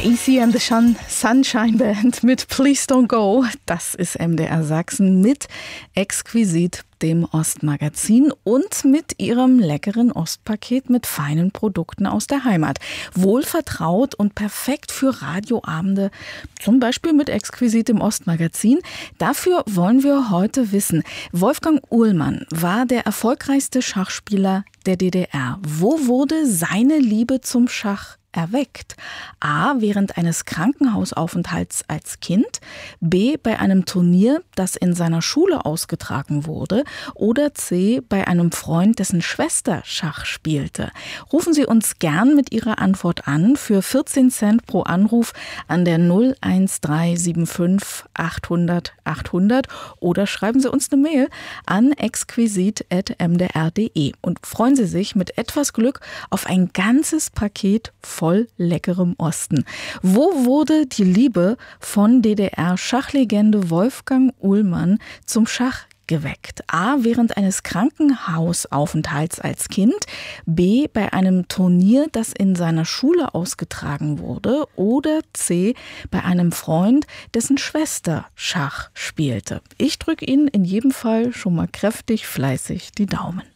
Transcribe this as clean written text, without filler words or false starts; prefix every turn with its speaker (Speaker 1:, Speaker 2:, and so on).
Speaker 1: Easy and the Sunshine Band mit Please Don't Go. Das ist MDR Sachsen mit Exquisit, dem Ostmagazin, und mit ihrem leckeren Ostpaket mit feinen Produkten aus der Heimat. Wohlvertraut und perfekt für Radioabende, zum Beispiel mit Exquisit im Ostmagazin. Dafür wollen wir heute wissen: Wolfgang Uhlmann war der erfolgreichste Schachspieler der DDR. Wo wurde seine Liebe zum Schach erweckt? A. während eines Krankenhausaufenthalts als Kind, B. bei einem Turnier, das in seiner Schule ausgetragen wurde, oder C. bei einem Freund, dessen Schwester Schach spielte. Rufen Sie uns gern mit Ihrer Antwort an für 14 Cent pro Anruf an der 01375 800 800 oder schreiben Sie uns eine Mail an exquisit@mdr.de und freuen Sie sich mit etwas Glück auf ein ganzes Paket voll leckerem Osten. Wo wurde die Liebe von DDR-Schachlegende Wolfgang Uhlmann zum Schach geweckt? A. während eines Krankenhausaufenthalts als Kind, B. bei einem Turnier, das in seiner Schule ausgetragen wurde, oder C. bei einem Freund, dessen Schwester Schach spielte. Ich drücke Ihnen in jedem Fall schon mal kräftig fleißig die Daumen.